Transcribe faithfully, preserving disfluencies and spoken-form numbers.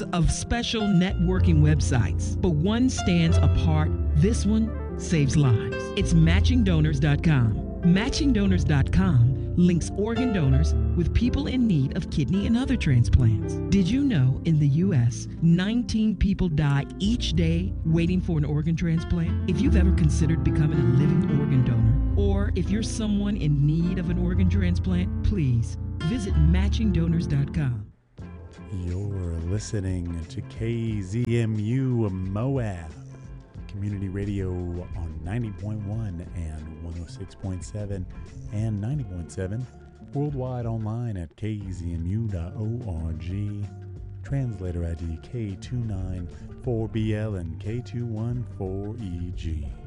of special networking websites, but one stands apart. This one saves lives. It's matching donors dot com. matching donors dot com links organ donors with people in need of kidney and other transplants. Did you know in the U S, nineteen people die each day waiting for an organ transplant? If you've ever considered becoming a living organ donor, or if you're someone in need of an organ transplant, please visit matching donors dot com. You're listening to K Z M U Moab Community Radio on ninety point one and one oh six point seven and ninety point seven. Worldwide online at k z m u dot org. Translator I D K two nine four B L and K two one four E G.